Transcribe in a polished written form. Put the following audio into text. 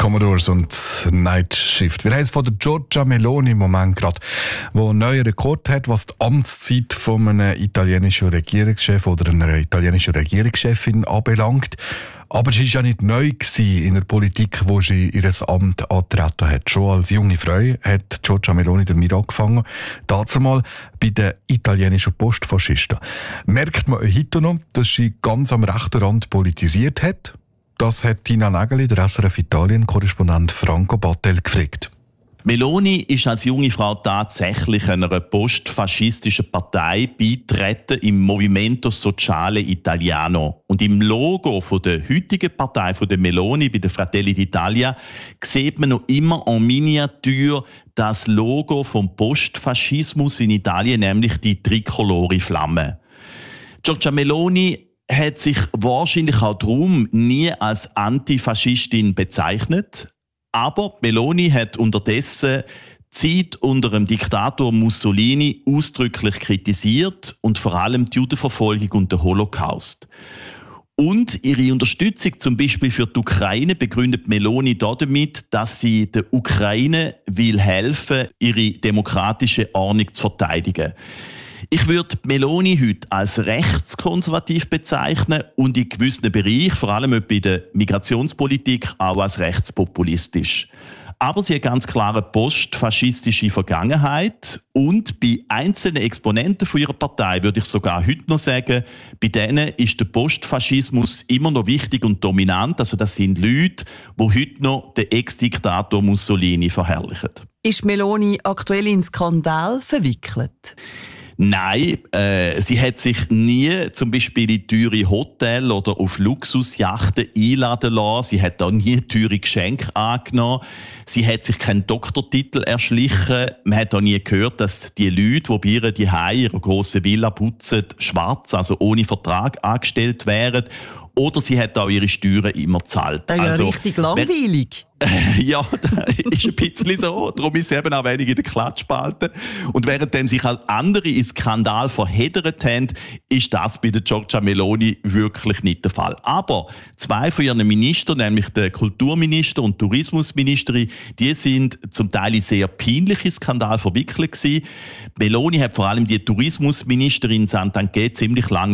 Commodores und Night Shift. Wir haben es von der Giorgia Meloni im Moment gerade, die einen neuen Rekord hat, was die Amtszeit von einem italienischen Regierungschef oder einer italienischen Regierungschefin anbelangt. Aber sie war ja nicht neu in der Politik, wo sie ihr Amt angetreten hat. Schon als junge Frau hat Giorgia Meloni damit angefangen. Dazu mal bei den italienischen Postfaschisten. Merkt man heute noch, dass sie ganz am rechten Rand politisiert hat? Das hat Tina Nägeli, der SRF Italien-Korrespondent Franco Battel, gefragt. Meloni ist als junge Frau tatsächlich einer postfaschistischen Partei beitreten im Movimento Sociale Italiano. Und im Logo von der heutigen Partei, von der Meloni, bei den Fratelli d'Italia, sieht man noch immer en Miniatur das Logo vom Postfaschismus in Italien, nämlich die trikolore Flamme. Giorgia Meloni hat sich wahrscheinlich auch darum nie als Antifaschistin bezeichnet. Aber Meloni hat unterdessen die Zeit unter dem Diktator Mussolini ausdrücklich kritisiert und vor allem die Judenverfolgung und den Holocaust. Und ihre Unterstützung zum Beispiel für die Ukraine begründet Meloni damit, dass sie der Ukraine will helfen, ihre demokratische Ordnung zu verteidigen. Ich würde Meloni heute als rechtskonservativ bezeichnen und in gewissen Bereichen, vor allem bei der Migrationspolitik, auch als rechtspopulistisch. Aber sie hat ganz klar eine postfaschistische Vergangenheit und bei einzelnen Exponenten von ihrer Partei würde ich sogar heute noch sagen, bei denen ist der Postfaschismus immer noch wichtig und dominant. Also das sind Leute, die heute noch den Ex-Diktator Mussolini verherrlichen. Ist Meloni aktuell in Skandal verwickelt? Nein, sie hat sich nie zum Beispiel in teure Hotels oder auf Luxusjachten einladen lassen. Sie hat auch nie teure Geschenke angenommen. Sie hat sich keinen Doktortitel erschlichen. Man hat auch nie gehört, dass die Leute, die bei ihr die ihre grosse Villa putzen, schwarz, also ohne Vertrag angestellt wären. Oder sie hat auch ihre Steuern immer gezahlt. Das ist ja richtig langweilig. Ja, das ist ein bisschen so. Darum ist sie eben auch wenig in der Klatschspalte. Und während sich halt andere in Skandal verheddert haben, ist das bei der Giorgia Meloni wirklich nicht der Fall. Aber zwei von ihren Ministern, nämlich der Kulturminister und Tourismusministerin, die sind zum Teil in sehr peinliche Skandal verwickelt gewesen. Meloni hat vor allem die Tourismusministerin Santanchè ziemlich lange